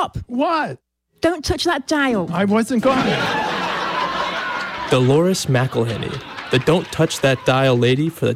Stop! What? Don't touch that dial. I wasn't going. Dolores McElhenney, the Don't Touch That Dial lady for the